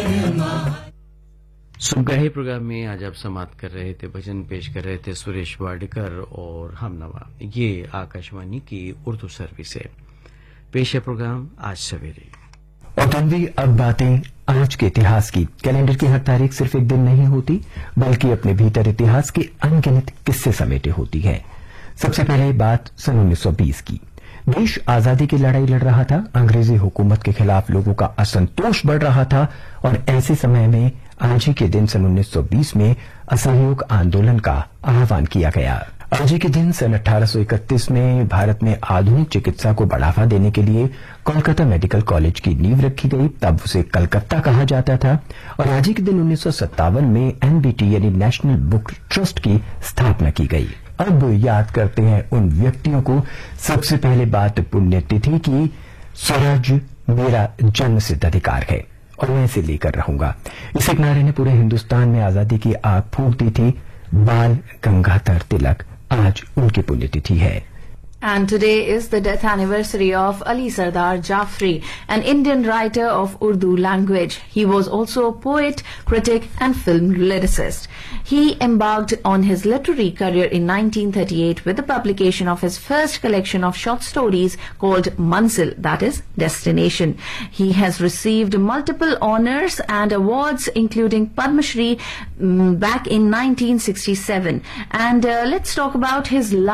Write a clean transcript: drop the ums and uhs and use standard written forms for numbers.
सुबह प्रोग्राम में आज आप समाप्त कर रहे थे, भजन पेश कर रहे थे सुरेश वाडेकर और हमनवा। ये आकाशवाणी की उर्दू सर्विस है। पेश है प्रोग्राम आज सवेरे। और तनवी, अब बातें आज के इतिहास की। कैलेंडर की हर तारीख सिर्फ एक दिन नहीं होती, बल्कि अपने भीतर इतिहास के अनगिनत किस्से समेटे होती है। सबसे पहले बात सन 1920 की। देश आजादी की लड़ाई लड़ रहा था, अंग्रेजी हुकूमत के खिलाफ लोगों का असंतोष बढ़ रहा था और ऐसे समय में आज ही के दिन सन 1920 में असहयोग आंदोलन का आह्वान किया गया। आज ही के दिन सन 1831 में भारत में आधुनिक चिकित्सा को बढ़ावा देने के लिए कोलकाता मेडिकल कॉलेज की नींव रखी गई, तब उसे कलकत्ता कहा जाता था। और आज ही के दिन 1957 में एनबीटी यानी नेशनल बुक ट्रस्ट की स्थापना की गई। अब याद करते हैं उन व्यक्तियों को। सबसे पहले बात पुण्यतिथि की। स्वराज मेरा जन्मसिद्ध अधिकार है और मैं इसे लेकर रहूंगा। इस एक नारे ने पूरे हिंदुस्तान में आजादी की आग फूंक दी थी। बाल गंगाधर तिलक आज उनकी पुण्यतिथि है। And today is the death anniversary of Ali Sardar Jafri, an Indian writer of Urdu language. He was also a poet, critic and film lyricist. He embarked on his literary career in 1938 with the publication of his first collection of short stories called Manzil, that is, Destination. He has received multiple honors and awards including Padma Shri back in 1967. And let's talk about his